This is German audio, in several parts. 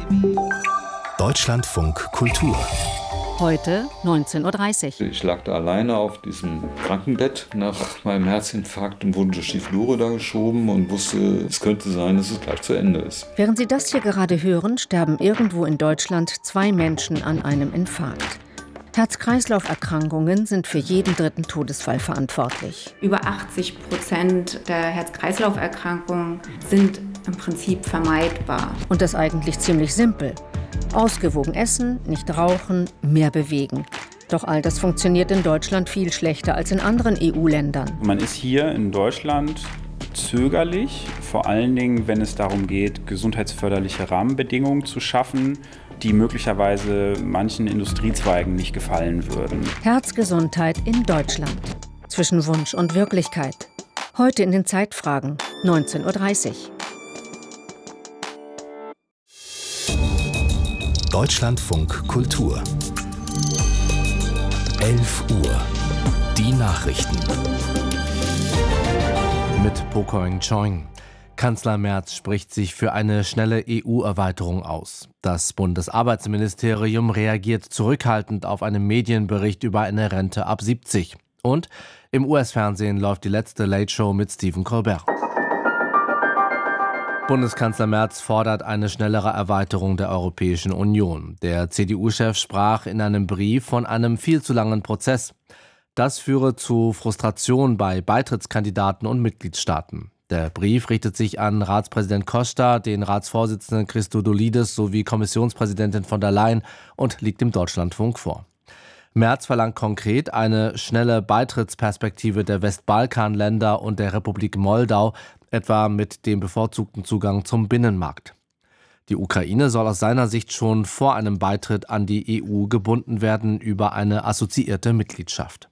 Deutschlandfunk Kultur. Heute 19.30 Uhr. Ich lag da alleine auf diesem Krankenbett nach meinem Herzinfarkt und wurde durch die Flure da geschoben und wusste, es könnte sein, dass es gleich zu Ende ist. Während Sie das hier gerade hören, sterben irgendwo in Deutschland 2 Menschen an einem Infarkt. Herz-Kreislauf-Erkrankungen sind für jeden 3. Todesfall verantwortlich. Über 80% der Herz-Kreislauf-Erkrankungen sind im Prinzip vermeidbar. Und das eigentlich ziemlich simpel. Ausgewogen essen, nicht rauchen, mehr bewegen. Doch all das funktioniert in Deutschland viel schlechter als in anderen EU-Ländern. Man ist hier in Deutschland zögerlich, vor allen Dingen, wenn es darum geht, gesundheitsförderliche Rahmenbedingungen zu schaffen, die möglicherweise manchen Industriezweigen nicht gefallen würden. Herzgesundheit in Deutschland. Zwischen Wunsch und Wirklichkeit. Heute in den Zeitfragen, 19.30 Uhr. Deutschlandfunk Kultur. 11 Uhr. Die Nachrichten. Mit Pokoing Choing. Kanzler Merz spricht sich für eine schnelle EU-Erweiterung aus. Das Bundesarbeitsministerium reagiert zurückhaltend auf einen Medienbericht über eine Rente ab 70. Und im US-Fernsehen läuft die letzte Late Show mit Stephen Colbert. Bundeskanzler Merz fordert eine schnellere Erweiterung der Europäischen Union. Der CDU-Chef sprach in einem Brief von einem viel zu langen Prozess. Das führe zu Frustration bei Beitrittskandidaten und Mitgliedstaaten. Der Brief richtet sich an Ratspräsident Costa, den Ratsvorsitzenden Christodoulidis sowie Kommissionspräsidentin von der Leyen und liegt dem Deutschlandfunk vor. Merz verlangt konkret eine schnelle Beitrittsperspektive der Westbalkanländer und der Republik Moldau, etwa mit dem bevorzugten Zugang zum Binnenmarkt. Die Ukraine soll aus seiner Sicht schon vor einem Beitritt an die EU gebunden werden über eine assoziierte Mitgliedschaft.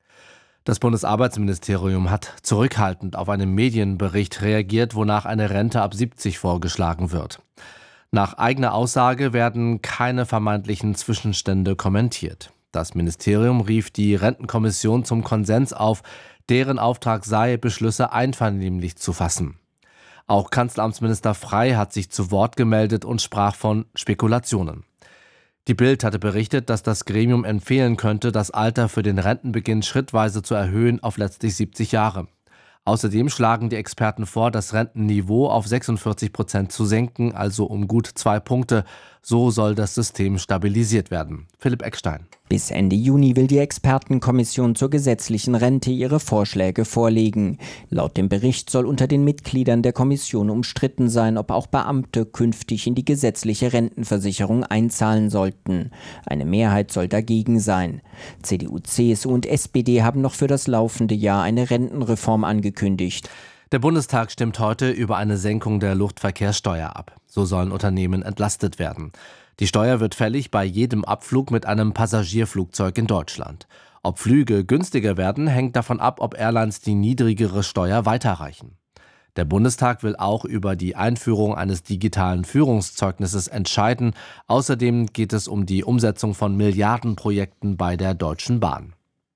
Das Bundesarbeitsministerium hat zurückhaltend auf einen Medienbericht reagiert, wonach eine Rente ab 70 vorgeschlagen wird. Nach eigener Aussage werden keine vermeintlichen Zwischenstände kommentiert. Das Ministerium rief die Rentenkommission zum Konsens auf, deren Auftrag sei, Beschlüsse einvernehmlich zu fassen. Auch Kanzleramtsminister Frey hat sich zu Wort gemeldet und sprach von Spekulationen. Die Bild hatte berichtet, dass das Gremium empfehlen könnte, das Alter für den Rentenbeginn schrittweise zu erhöhen auf letztlich 70 Jahre. Außerdem schlagen die Experten vor, das Rentenniveau auf 46% zu senken, also um gut 2 Punkte. So soll das System stabilisiert werden. Philipp Eckstein. Bis Ende Juni will die Expertenkommission zur gesetzlichen Rente ihre Vorschläge vorlegen. Laut dem Bericht soll unter den Mitgliedern der Kommission umstritten sein, ob auch Beamte künftig in die gesetzliche Rentenversicherung einzahlen sollten. Eine Mehrheit soll dagegen sein. CDU, CSU und SPD haben noch für das laufende Jahr eine Rentenreform angekündigt. Der Bundestag stimmt heute über eine Senkung der Luftverkehrssteuer ab. So sollen Unternehmen entlastet werden. Die Steuer wird fällig bei jedem Abflug mit einem Passagierflugzeug in Deutschland. Ob Flüge günstiger werden, hängt davon ab, ob Airlines die niedrigere Steuer weiterreichen. Der Bundestag will auch über die Einführung eines digitalen Führungszeugnisses entscheiden. Außerdem geht es um die Umsetzung von Milliardenprojekten bei der Deutschen Bahn.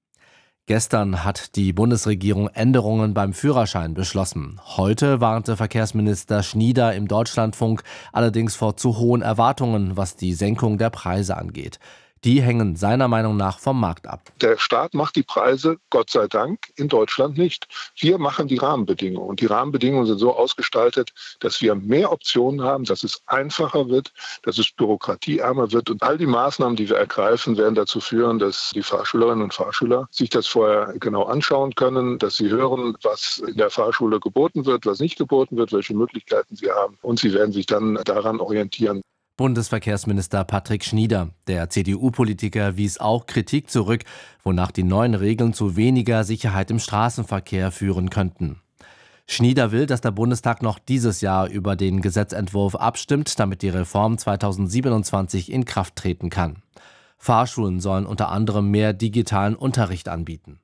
Gestern hat die Bundesregierung Änderungen beim Führerschein beschlossen. Heute warnte Verkehrsminister Schnieder im Deutschlandfunk allerdings vor zu hohen Erwartungen, was die Senkung der Preise angeht. Die hängen seiner Meinung nach vom Markt ab. Der Staat macht die Preise, Gott sei Dank, in Deutschland nicht. Wir machen die Rahmenbedingungen. Und die Rahmenbedingungen sind so ausgestaltet, dass wir mehr Optionen haben, dass es einfacher wird, dass es bürokratieärmer wird. Und all die Maßnahmen, die wir ergreifen, werden dazu führen, dass die Fahrschülerinnen und Fahrschüler sich das vorher genau anschauen können, dass sie hören, was in der Fahrschule geboten wird, was nicht geboten wird, welche Möglichkeiten sie haben. Und sie werden sich dann daran orientieren. Bundesverkehrsminister Patrick Schnieder. Der CDU-Politiker wies auch Kritik zurück, wonach die neuen Regeln zu weniger Sicherheit im Straßenverkehr führen könnten. Schnieder will, dass der Bundestag noch dieses Jahr über den Gesetzentwurf abstimmt, damit die Reform 2027 in Kraft treten kann. Fahrschulen sollen unter anderem mehr digitalen Unterricht anbieten.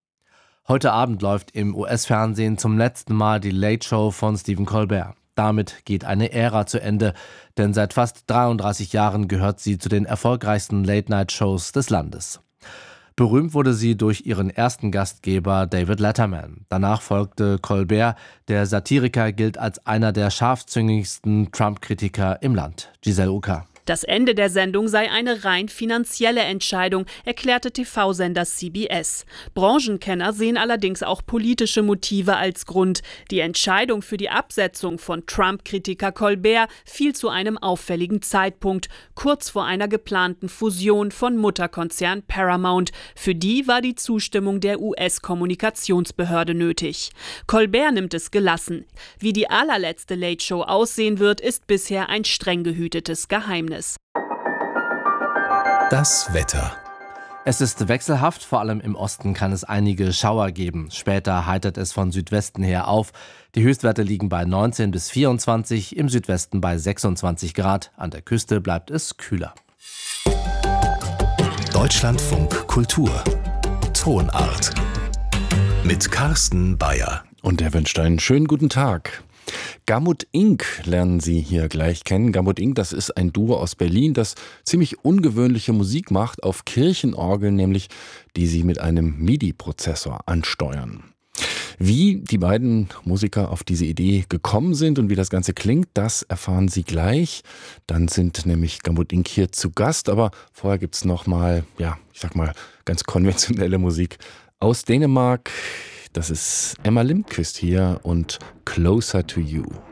Heute Abend läuft im US-Fernsehen zum letzten Mal die Late Show von Stephen Colbert. Damit geht eine Ära zu Ende, denn seit fast 33 Jahren gehört sie zu den erfolgreichsten Late-Night-Shows des Landes. Berühmt wurde sie durch ihren ersten Gastgeber David Letterman. Danach folgte Colbert. Der Satiriker gilt als einer der scharfzüngigsten Trump-Kritiker im Land. Giselle Uka. Das Ende der Sendung sei eine rein finanzielle Entscheidung, erklärte TV-Sender CBS. Branchenkenner sehen allerdings auch politische Motive als Grund. Die Entscheidung für die Absetzung von Trump-Kritiker Colbert fiel zu einem auffälligen Zeitpunkt, kurz vor einer geplanten Fusion von Mutterkonzern Paramount. Für die war die Zustimmung der US-Kommunikationsbehörde nötig. Colbert nimmt es gelassen. Wie die allerletzte Late Show aussehen wird, ist bisher ein streng gehütetes Geheimnis. Das Wetter. Es ist wechselhaft, vor allem im Osten kann es einige Schauer geben. Später heitert es von Südwesten her auf. Die Höchstwerte liegen bei 19 bis 24, im Südwesten bei 26 Grad. An der Küste bleibt es kühler. Deutschlandfunk Kultur. Tonart. Mit Carsten Bayer. Und er wünscht einen schönen guten Tag. Gamut Inc. lernen Sie hier gleich kennen. Gamut Inc., das ist ein Duo aus Berlin, das ziemlich ungewöhnliche Musik macht, auf Kirchenorgeln nämlich, die sie mit einem MIDI-Prozessor ansteuern. Wie die beiden Musiker auf diese Idee gekommen sind und wie das Ganze klingt, das erfahren Sie gleich. Dann sind nämlich Gamut Inc. hier zu Gast, aber vorher gibt's noch mal, ganz konventionelle Musik aus Dänemark. Das ist Emma Lindqvist hier und Closer to You.